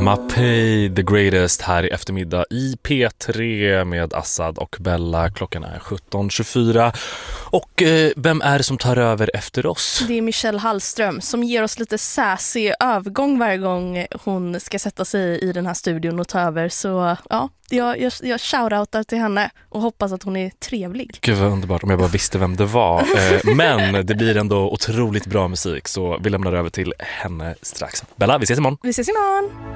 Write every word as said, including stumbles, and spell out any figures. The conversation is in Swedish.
Mapei the Greatest här i eftermiddag i P tre med Assad och Bella. Klockan är sjutton tjugofyra. Och eh, vem är det som tar över efter oss? Det är Michelle Hallström som ger oss lite sassy övergång varje gång hon ska sätta sig i den här studion och ta över. Så ja, jag, jag, jag shoutoutar till henne och hoppas att hon är trevlig. Gud vad underbart om jag bara visste vem det var. eh, men det blir ändå otroligt bra musik, så vi lämnar över till henne strax. Bella, vi ses imorgon. Vi ses imorgon.